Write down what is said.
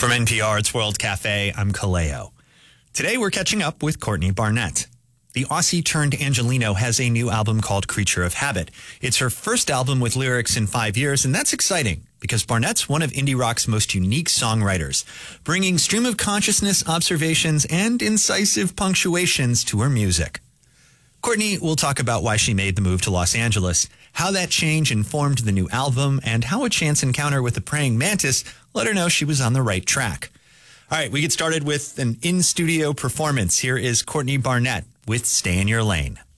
From NPR, it's World Cafe. I'm Kaleo. Today, we're catching up with Courtney Barnett. The Aussie-turned-Angelino has a new album called Creature of Habit. It's her first album with lyrics in 5 years, and that's exciting because Barnett's one of indie rock's most unique songwriters, bringing stream-of-consciousness observations and incisive punctuations to her music. Courtney will talk about why she made the move to Los Angeles, how that change informed the new album, and how a chance encounter with the praying mantis let her know she was on the right track. All right, we get started with an in-studio performance. Here is Courtney Barnett with Stay in Your Lane.